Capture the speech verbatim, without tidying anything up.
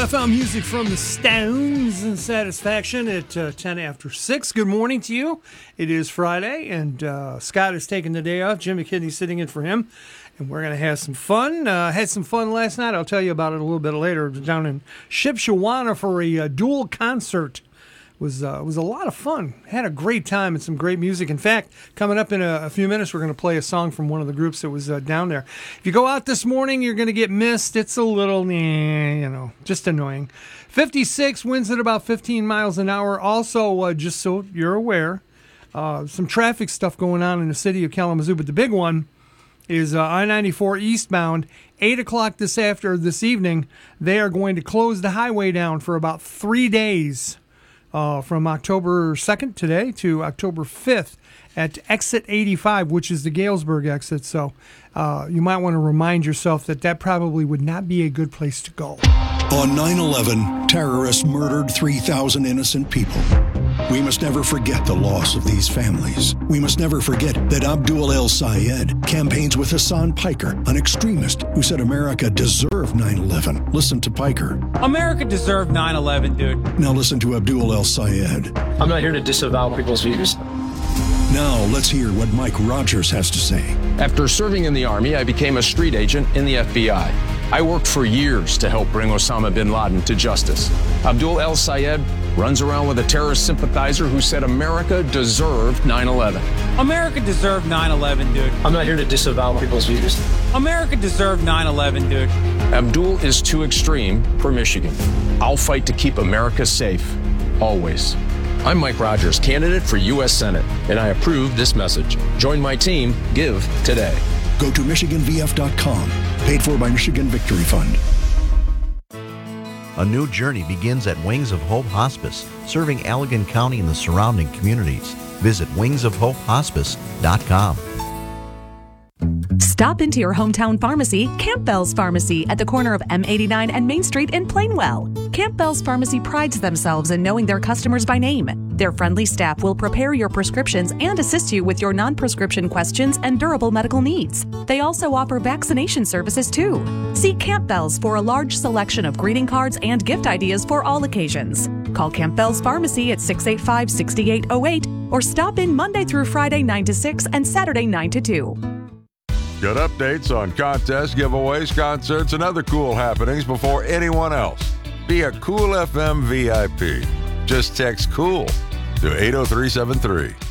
F M music from the Stones and Satisfaction at uh, ten after six. Good morning to you. It is Friday, and uh, Scott is taking the day off. Jim McKinney's sitting in for him, and we're going to have some fun. Uh, had some fun last night. I'll tell you about it a little bit later. Down in Shipshewana for a uh, dual concert. was uh, was a lot of fun. Had a great time and some great music. In fact, coming up in a, a few minutes, we're going to play a song from one of the groups that was uh, down there. If you go out this morning, you're going to get missed. It's a little, eh, you know, just annoying. fifty-six, winds at about fifteen miles an hour. Also, uh, just so you're aware, uh, some traffic stuff going on in the city of Kalamazoo. But the big one is uh, I ninety-four eastbound. eight o'clock this after this evening, they are going to close the highway down for about three days. Uh, from October second today to October fifth at exit eighty-five, which is the Galesburg exit. So uh, you might want to remind yourself that that probably would not be a good place to go. On nine eleven, terrorists murdered three thousand innocent people. We must never forget the loss of these families. We must never forget that Abdul El-Sayed campaigns with Hassan Piker, an extremist who said America deserved nine eleven. Listen to Piker. America deserved nine eleven, dude. Now listen to Abdul El-Sayed. I'm not here to disavow people's views. Now let's hear what Mike Rogers has to say. After serving in the Army, I became a street agent in the F B I. I worked for years to help bring Osama bin Laden to justice. Abdul El-Sayed runs around with a terrorist sympathizer who said America deserved nine eleven. America deserved nine eleven, dude. I'm not here to disavow people's views. America deserved nine eleven, dude. Abdul is too extreme for Michigan. I'll fight to keep America safe, always. I'm Mike Rogers, candidate for U S Senate, and I approve this message. Join my team. Give today. Go to Michigan V F dot com, paid for by Michigan Victory Fund. A new journey begins at Wings of Hope Hospice, serving Allegan County and the surrounding communities. Visit wings of hope hospice dot com. Stop into your hometown pharmacy, Campbell's Pharmacy, at the corner of M eighty-nine and Main Street in Plainwell. Campbell's Pharmacy prides themselves in knowing their customers by name. Their friendly staff will prepare your prescriptions and assist you with your non-prescription questions and durable medical needs. They also offer vaccination services too. See Campbell's for a large selection of greeting cards and gift ideas for all occasions. Call Campbell's Pharmacy at six eight five, six eight zero eight or stop in Monday through Friday nine to six and Saturday nine to two. Get updates on contests, giveaways, concerts, and other cool happenings before anyone else. Be a Cool F M V I P. Just text COOL to eight oh three seven three.